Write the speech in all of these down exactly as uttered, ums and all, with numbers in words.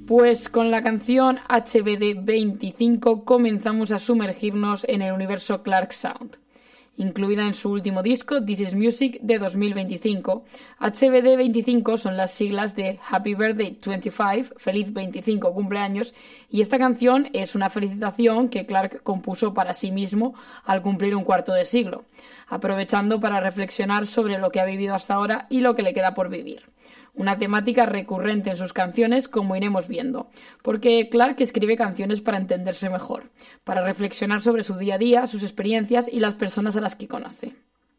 Pues con la canción H B D veinticinco comenzamos a sumergirnos en el universo Clark Sound. Incluida en su último disco, This Is Music, de dos mil veinticinco. H B D veinticinco son las siglas de Happy Birthday veinticinco, feliz veinticinco cumpleaños, y esta canción es una felicitación que Clark compuso para sí mismo al cumplir un cuarto de siglo, aprovechando para reflexionar sobre lo que ha vivido hasta ahora y lo que le queda por vivir. Una temática recurrente en sus canciones, como iremos viendo, porque Clark escribe canciones para entenderse mejor, para reflexionar sobre su día a día, sus experiencias y las personas a las que conoce.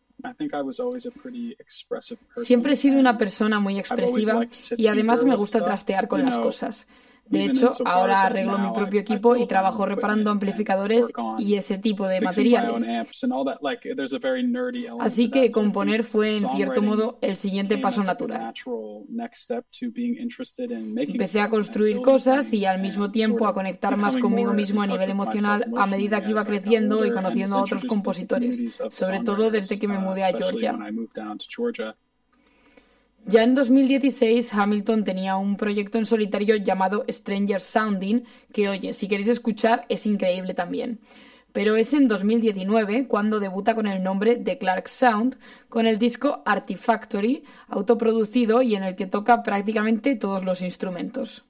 Siempre he sido una persona muy expresiva y además me gusta trastear con las cosas. De hecho, ahora arreglo mi propio equipo y trabajo reparando amplificadores y ese tipo de materiales. Así que componer fue, en cierto modo, el siguiente paso natural. Empecé a construir cosas y al mismo tiempo a conectar más conmigo mismo a nivel emocional a medida que iba creciendo y conociendo a otros compositores, sobre todo desde que me mudé a Georgia. Ya en dos mil dieciséis, Hamilton tenía un proyecto en solitario llamado Stranger Sounding, que, oye, si queréis escuchar, es increíble también. Pero es en dos mil diecinueve cuando debuta con el nombre de Clark Sound, con el disco Artifactory, autoproducido y en el que toca prácticamente todos los instrumentos.